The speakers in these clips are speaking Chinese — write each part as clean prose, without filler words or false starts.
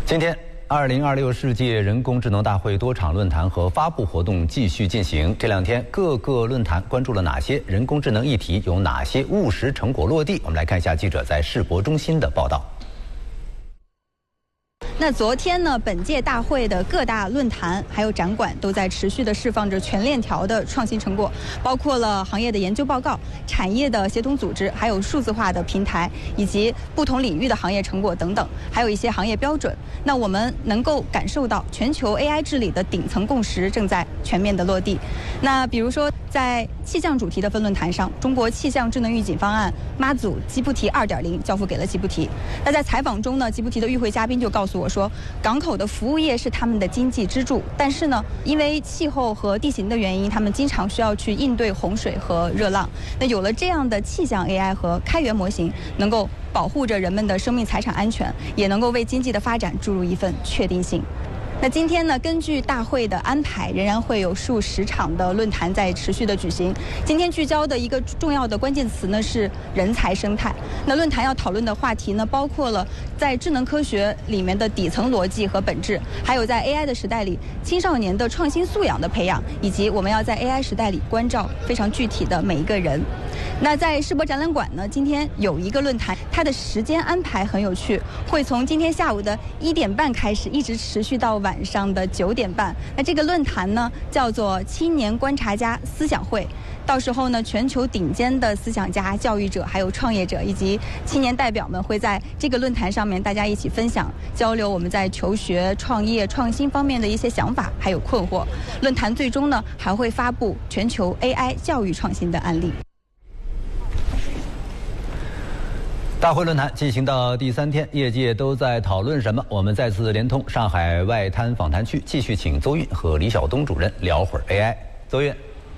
今天，2026世界人工智能大会多场论坛和发布活动继续进行。这2天，各个论坛关注了哪些人工智能议题？有哪些务实成果落地？我们来看一下记者在世博中心的报道。 那昨天呢，本届大会的各大论坛还有展馆都在持续的释放着全链条的创新成果，包括了行业的研究报告、产业的协同组织，还有数字化的平台，以及不同领域的行业成果等等，还有一些行业标准。那我们能够感受到全球 AI 治理的顶层共识正在全面的落地。那比如说，在气象主题的分论坛上，中国气象智能预警方案妈祖吉布提 2.0 交付给了吉布提。那在采访中呢，吉布提的与会嘉宾就告诉我说，港口的服务业是他们的经济支柱，但是呢，因为气候和地形的原因，他们经常需要去应对洪水和热浪。那有了这样的气象 AI 和开源模型，能够保护着人们的生命财产安全，也能够为经济的发展注入一份确定性。那今天呢，根据大会的安排，仍然会有数十场的论坛在持续的举行。今天聚焦的一个重要的关键词呢是人才生态。那论坛要讨论的话题呢，包括了在智能科学里面的底层逻辑和本质，还有在 AI 的时代里青少年的创新素养的培养，以及我们要在 AI 时代里关照非常具体的每一个人。那在世博展览馆呢，今天有一个论坛，它的时间安排很有趣，会从今天下午的1点半开始，一直持续到晚上的9点半。那这个论坛呢，叫做青年观察家思想会。到时候呢，全球顶尖的思想家、教育者、还有创业者以及青年代表们会在这个论坛上面，大家一起分享、交流我们在求学、创业、创新方面的一些想法还有困惑。论坛最终呢，还会发布全球 AI 教育创新的案例。 大会论坛进行到第3天，业界都在讨论什么？我们再次连通上海外滩访谈区，继续请邹韵和李晓东主任聊会儿 AI。邹韵。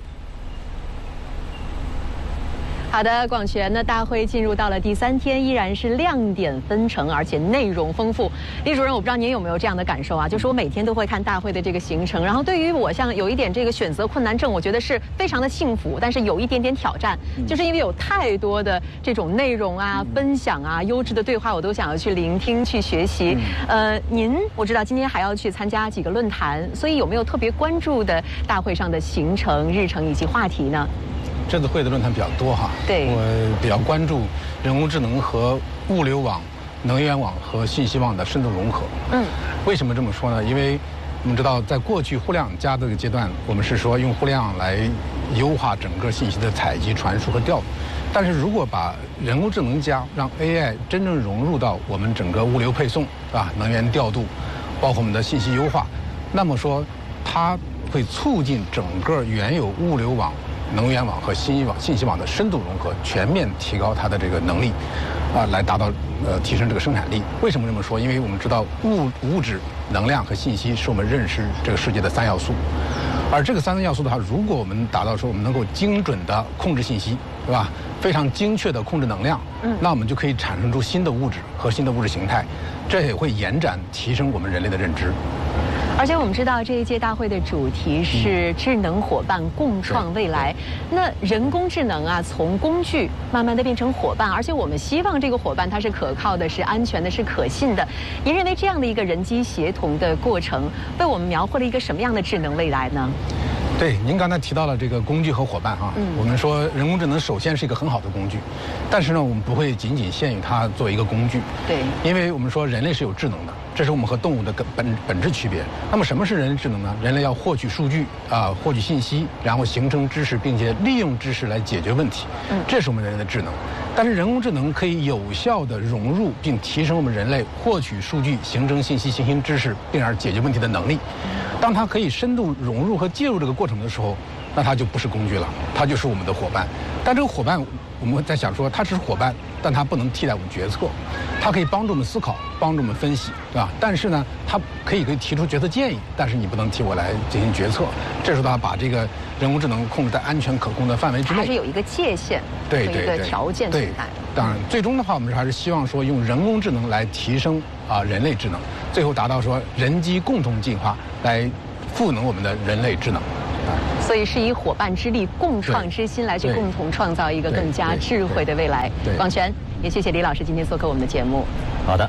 好的，广泉，那大会进入到了第3天，依然是亮点纷呈，而且内容丰富。李主任，我不知道您有没有这样的感受啊？就是我每天都会看大会的这个行程，然后对于我像有一点这个选择困难症，我觉得是非常的幸福，但是有一点点挑战，就是因为有太多的这种内容啊、分享啊、优质的对话，我都想要去聆听、去学习。您我知道今天还要去参加几个论坛，所以有没有特别关注的大会上的行程、日程以及话题呢？ 这次会的论坛比较多哈， 对， 我比较关注人工智能和物流网、能源网和信息网的深度融合。为什么这么说呢？因为我们知道，在过去互联网加这个阶段，我们是说用互联网来优化整个信息的采集、传输和调度。但是如果把人工智能加让 AI 真正融入到我们整个物流配送能源调度，包括我们的信息优化，那么说它会促进整个原有物流网、能源网和信息网的深度融合，全面提高它的这个能力，来达到提升这个生产力。为什么这么说？因为我们知道物质、能量和信息是我们认识这个世界的3要素，而这个3要素的话，如果我们达到说我们能够精准的控制信息，对吧？非常精确的控制能量，那我们就可以产生出新的物质和新的物质形态，这也会延展提升我们人类的认知。 而且我们知道这一届大会的主题是智能伙伴共创未来。那人工智能啊，从工具慢慢的变成伙伴，而且我们希望这个伙伴它是可靠的、是安全的、是可信的。您认为这样的一个人机协同的过程，为我们描绘了一个什么样的智能未来呢？ 对，您刚才提到了这个工具和伙伴哈，我们说人工智能首先是一个很好的工具，但是呢，我们不会仅仅限于它作为一个工具， 对， 因为我们说人类是有智能的，这是我们和动物的本质区别。那么什么是人类智能呢？人类要获取数据获取信息，然后形成知识，并且利用知识来解决问题，这是我们人类的智能。但是人工智能可以有效地融入并提升我们人类获取数据、形成信息、形成知识，并而解决问题的能力。当它可以深度融入和介入这个过程的时候，那它就不是工具了，它就是我们的伙伴。但这个伙伴，我们在想说，它只是伙伴，但它不能替代我们决策，它可以帮助我们思考，帮助我们分析，对吧？但是呢，它可以提出决策建议，但是你不能替我来进行决策。这时候它把这个人工智能控制在安全可控的范围之内， 还是有一个界限， 对一个条件存在。 当然，最终的话，我们还是希望说用人工智能来提升人类智能，最后达到说人机共同进化，来赋能我们的人类智能。 所以是以伙伴之力、共创之心来去共同创造一个更加智慧的未来。广泉，也谢谢李老师今天做客我们的节目。 好的。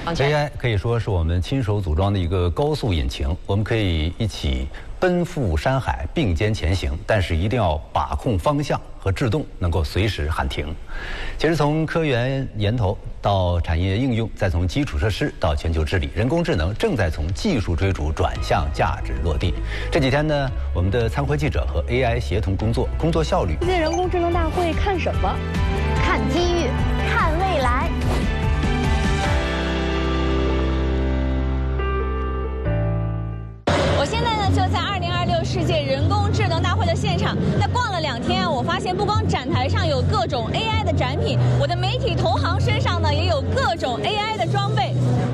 AI 可以说是我们亲手组装的一个高速引擎，我们可以一起奔赴山海，并肩前行，但是一定要把控方向和制动，能够随时喊停。其实从科研源头到产业应用，再从基础设施到全球治理，人工智能正在从技术追逐转向价值落地。这几天呢，我们的参会记者和 AI 协同工作，工作效率。 世界人工智能大会看什么？看机遇，看未来。 我现在呢就在2026世界人工智能大会的现场。那逛了2天啊，我发现不光展台上有各种 AI 的展品，我的媒体同行身上呢也有各种 AI 的装备。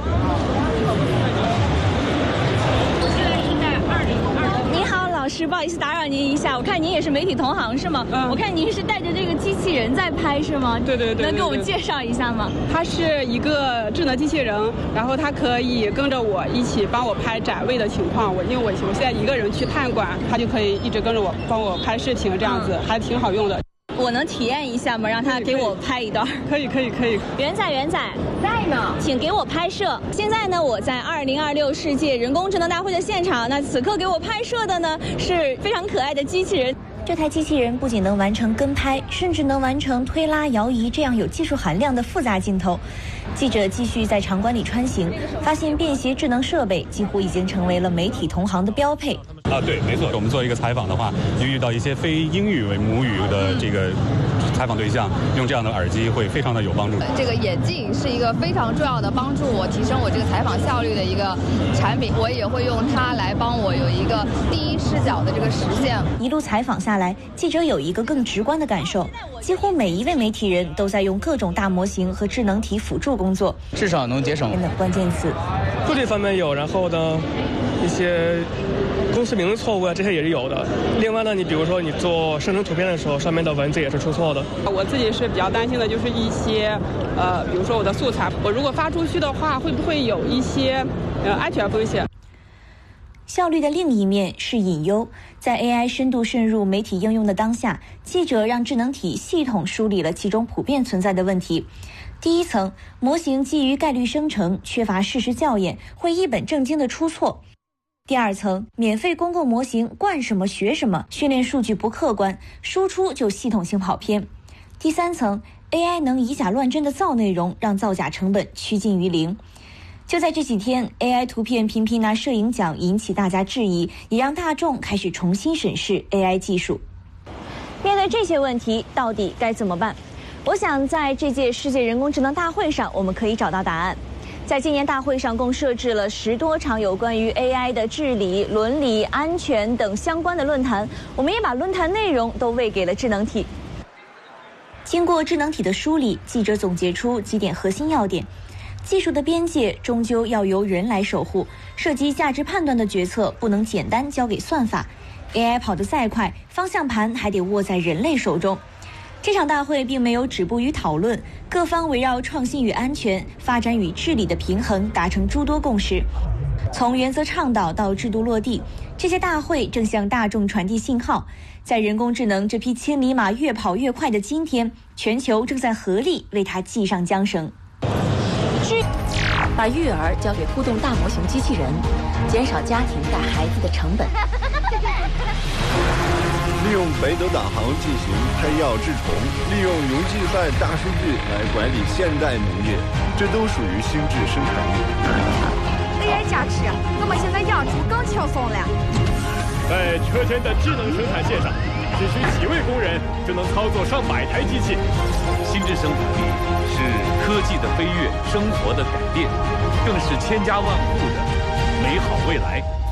我现在是在2026。你好，老师，不好意思打扰您一下，我看您也是媒体同行是吗？我看您是带着这个机器人在拍是吗？ 对， 能给我们介绍一下吗？ 它是一个智能机器人，然后它可以跟着我一起帮我拍展位的情况。因为我现在一个人去探馆，它就可以一直跟着我帮我拍视频，这样子还挺好用的。 我能体验一下吗？让他给我拍一段。 可以。 元仔在呢，请给我拍摄。现在呢，我在2026世界人工智能大会的现场。那此刻给我拍摄的呢是非常可爱的机器人。 这台机器人不仅能完成跟拍，甚至能完成推拉、摇移这样有技术含量的复杂镜头。记者继续在场馆里穿行，发现便携智能设备几乎已经成为了媒体同行的标配。 对，没错。我们做一个采访的话，就遇到一些非英语为母语的这个采访对象，用这样的耳机会非常的有帮助。 这个眼镜是一个非常重要的帮助我提升我这个采访效率的一个产品，我也会用它来帮我有一个第一视角的这个实现。 一路采访下来，记者有一个更直观的感受，几乎每一位媒体人都在用各种大模型和智能体辅助工作， 至少能节省的关键词。 助理方面有，然后呢，一些公司名字错误啊，这些也是有的。另外呢，你比如说你做生成图片的时候，上面的文字也是出错的。 我自己是比较担心的，就是一些比如说我的素材，我如果发出去的话，会不会有一些安全风险？ 效率的另一面是隐忧。在 AI 深度渗入媒体应用的当下，记者让智能体系统梳理了其中普遍存在的问题。第一层，模型基于概率生成，缺乏事实校验，会一本正经的出错。第二层，免费公共模型惯什么学什么，训练数据不客观，输出就系统性跑偏。第三层， AI 能以假乱真的造内容，让造假成本趋近于零。就在这几天， AI 图片频频拿摄影奖引起大家质疑，也让大众开始重新审视 AI 技术。面对这些问题，到底该怎么办？我想在这届世界人工智能大会上，我们可以找到答案。在今年大会上，共设置了10多场有关于 AI 的治理、伦理、安全等相关的论坛，我们也把论坛内容都喂给了智能体。经过智能体的梳理，记者总结出几点核心要点。技术的边界终究要由人来守护，涉及价值判断的决策不能简单交给算法。AI 跑得再快，方向盘还得握在人类手中。这场大会并没有止步于讨论，各方围绕创新与安全、发展与治理的平衡达成诸多共识。从原则倡导到制度落地，这届大会正向大众传递信号。在人工智能这匹千里马越跑越快的今天，全球正在合力为它系上缰绳。 把育儿交给互动大模型机器人，减少家庭带孩子的成本。 利用北斗导航进行喷药治虫，利用云计算大数据来管理现代农业，这都属于心智生产力。 AI 加持，我们现在养猪更轻松了。 在车间的智能生产线上，只需几位工人就能操作上百台机器。 心智生产力是科技的飞跃，生活的改变，更是千家万户的美好未来。